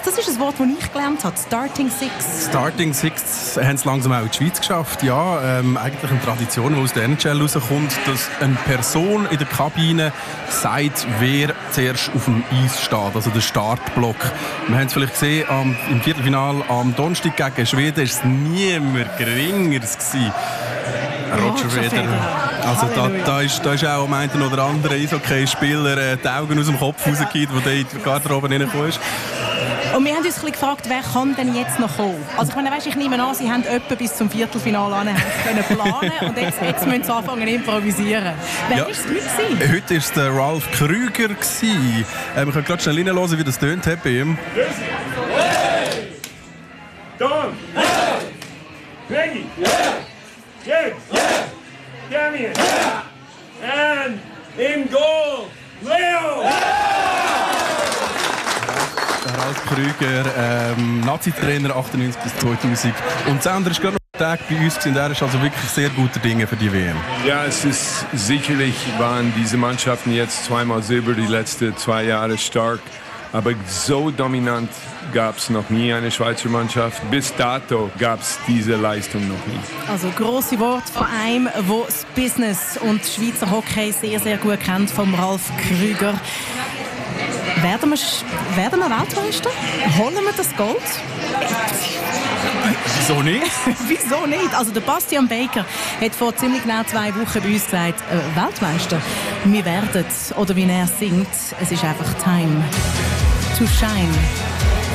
Das ist ein Wort, das ich gelernt habe. Starting Six. Starting Six haben es langsam auch in die Schweiz geschafft. Ja, eigentlich eine Tradition, die aus der NHL rauskommt, dass eine Person in der Kabine sagt, wer zuerst auf dem Eis steht, also der Startblock. Wir haben es vielleicht gesehen, im Viertelfinale am Donnerstag gegen Schweden war es niemand Geringeres gewesen. Roger Federer. Also da ist auch am einen oder anderen Eishockey-Spieler die Augen aus dem Kopf rausgekippt, der in die Garderobe reingekommen ist. Und wir haben uns ein bisschen gefragt, wer kann denn jetzt noch kommen? Also ich meine, ich nehme an, sie haben etwa bis zum Viertelfinale an planen und jetzt müssen sie anfangen zu improvisieren. Wer war es heute? Heute war es der Ralf Krüger. Wir können gerade schnell reinhören, wie das tönt hat bei ihm. Hey! Don! Hey! Greggy! Yeah! James! Yeah! Damian! Yeah! And in goal, Leo! Ralf Krüger, Nazi-Trainer 98 bis 2000. Und Sander ist gerade noch Tag bei uns und er ist also wirklich sehr guter Dinge für die WM. Ja, es ist sicherlich, waren diese Mannschaften jetzt zweimal Silber, die letzten 2 Jahre stark. Aber so dominant gab es noch nie eine Schweizer Mannschaft. Bis dato gab es diese Leistung noch nie. Also grosse Worte von einem, der das Business und Schweizer Hockey sehr, sehr gut kennt, vom Ralf Krüger. Werden wir Weltmeister? Holen wir das Gold? Wieso nicht? Wieso nicht? Also der Bastian Baker hat vor ziemlich genau 2 Wochen bei uns gesagt, Weltmeister, wir werden, oder wie er singt, es ist einfach time to shine.